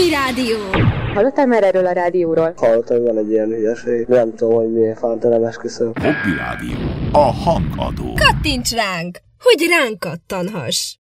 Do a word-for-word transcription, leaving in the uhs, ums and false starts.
Hoppi Rádió! Hallottál már erről a rádióról? Hallottam, hogy van egy ilyen hülyeség. Nem tudom, hogy milyen fánta, nem esküszöm. Hoppi Rádió. A hangadó. Kattints ránk, hogy ránk kattanhass!